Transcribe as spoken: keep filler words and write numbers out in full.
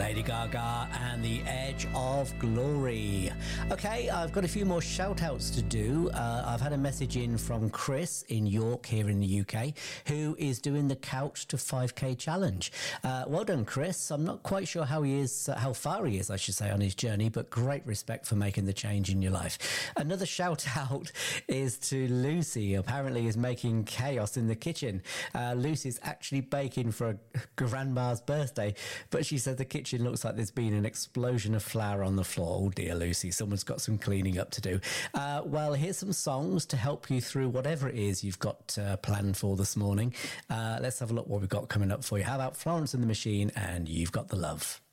Lady Gaga and The Edge of Glory. Okay, I've got a few more shout outs to do. Uh, I've had a message in from Chris in York here in the U K, who is doing the Couch to five K challenge. Uh, well done, Chris. I'm not quite sure how he is, uh, how far he is, I should say, on his journey, but great respect for making the change in your life. Another shout out is to Lucy, apparently is making chaos in the kitchen. Uh, Lucy's actually baking for a grandma's birthday, but she said the kitchen looks like there's been an explosion of flour on the floor. Oh dear, Lucy, someone's got some cleaning up to do. Uh, well, here's some songs to help you through whatever it is you've got uh, planned for this morning. Uh, let's have a look what we've got coming up for you. How about Florence and the Machine and You've Got the Love?